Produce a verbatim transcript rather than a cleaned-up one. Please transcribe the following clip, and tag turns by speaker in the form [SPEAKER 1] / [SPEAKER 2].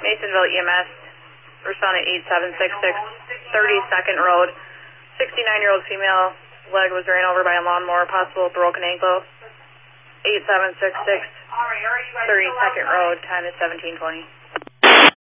[SPEAKER 1] Masonville E M S, responding eight seven six six, thirty-second Road. sixty-nine-year-old female, leg was ran over by a lawnmower, possible broken ankle. eight seven six six, thirty-second Road, time is seventeen twenty.